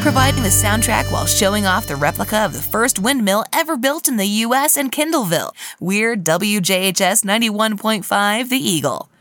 providing the soundtrack while showing off the replica of the first windmill ever built in the U.S. in Kindleville. We're WJHS 91.5 The Eagle.